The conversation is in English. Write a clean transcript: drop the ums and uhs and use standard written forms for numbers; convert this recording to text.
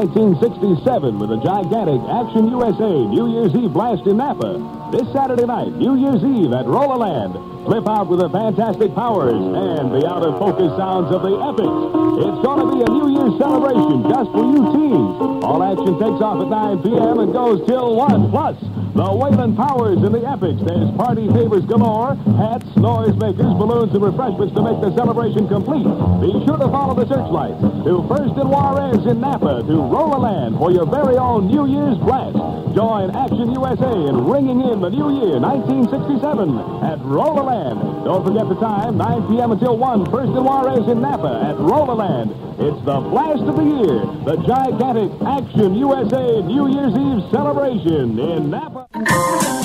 1967 with a gigantic Action USA New Year's Eve blast in Napa. This Saturday night, New Year's Eve at Roller Land. Flip out with the fantastic powers and the out-of-focus sounds of the Epics. It's going to be a New Year's celebration just for you teens. All action takes off at 9 p.m. and goes till 1. Plus, the Wayland Powers and the Epics. There's party favors galore, hats, noisemakers, balloons, and refreshments to make the celebration complete. Be sure to follow the searchlights to First and Juarez in Napa to Roller Land for your very own New Year's blast. Join Action USA in ringing in the new year, 1967, at Roller Land. Don't forget the time, 9 p.m. until 1, First and Juarez in Napa at Roller Land. It's the blast of the year, the gigantic Action USA New Year's Eve celebration in Napa.